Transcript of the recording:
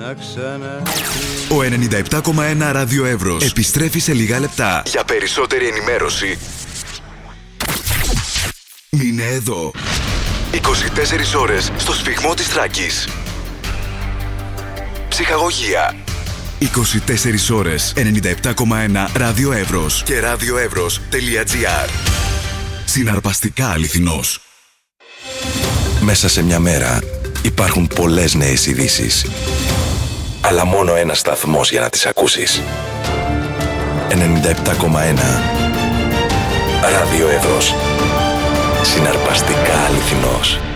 Ο 97,1 Ράδιο Εύρος επιστρέφει σε λίγα λεπτά. Για περισσότερη ενημέρωση μείνε εδώ. 24 ώρες στο σφιγμό της Θράκης. Ψυχαγωγία. 24 ώρες 97,1 Ράδιο Εύρος και radioevros.gr. Συναρπαστικά αληθινός. Μέσα σε μια μέρα υπάρχουν πολλές νέες ειδήσεις. Αλλά μόνο ένας σταθμός για να τις ακούσεις. 97,1 Ράδιο Εύρος. Συναρπαστικά αληθινός.